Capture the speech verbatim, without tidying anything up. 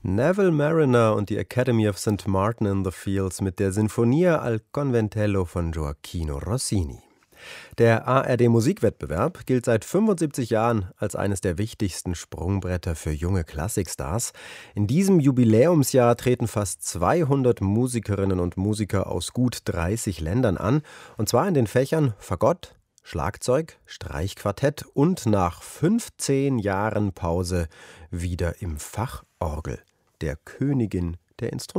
Neville Marriner und die Academy of Saint Martin in the Fields mit der Sinfonia al Conventello von Gioachino Rossini. Der A R D-Musikwettbewerb gilt seit fünfundsiebzig Jahren als eines der wichtigsten Sprungbretter für junge Klassikstars. In diesem Jubiläumsjahr treten fast zweihundert Musikerinnen und Musiker aus gut dreißig Ländern an, und zwar in den Fächern Fagott, Schlagzeug, Streichquartett und nach fünfzehn Jahren Pause wieder im Fach Orgel, der Königin der Instrumente.